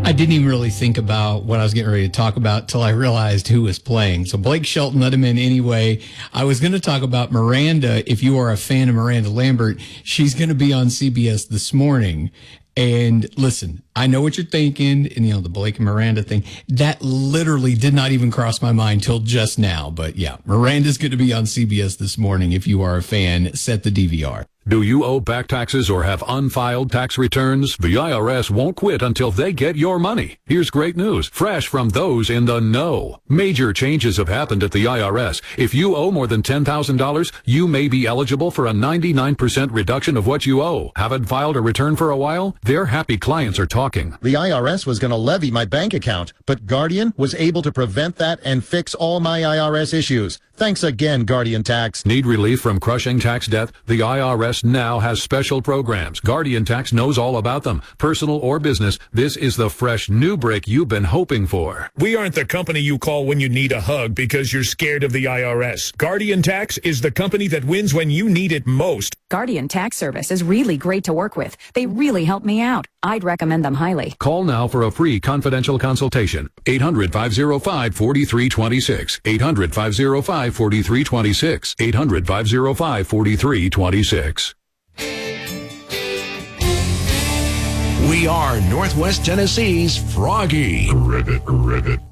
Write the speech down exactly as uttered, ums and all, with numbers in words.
I didn't even really think about what I was getting ready to talk about till I realized who was playing. So Blake Shelton let him in anyway. I was going to talk about Miranda. If you are a fan of Miranda Lambert, she's going to be on C B S this morning. And listen, I know what you're thinking, and you know, the Blake and Miranda thing, that literally did not even cross my mind till just now. But yeah, Miranda's going to be on C B S this morning. If you are a fan, set the D V R. Do you owe back taxes or have unfiled tax returns? The I R S won't quit until they get your money. Here's great news, fresh from those in the know. Major changes have happened at the I R S. If you owe more than ten thousand dollars, you may be eligible for a ninety-nine percent reduction of what you owe. Haven't filed a return for a while? Their happy clients are talking. The I R S was going to levy my bank account, but Guardian was able to prevent that and fix all my I R S issues. Thanks again, Guardian Tax. Need relief from crushing tax debt? The I R S now has special programs. Guardian Tax knows all about them. Personal or business, this is the fresh new break you've been hoping for. We aren't the company you call when you need a hug because you're scared of the I R S. Guardian Tax is the company that wins when you need it most. Guardian Tax Service is really great to work with. They really help me out. I'd recommend them highly. Call now for a free confidential consultation. eight hundred, five oh five, four three two six. eight hundred, five oh five, four three two six. eight hundred, five oh five, four three two six. We are Northwest Tennessee's Froggy. Rivet, rivet.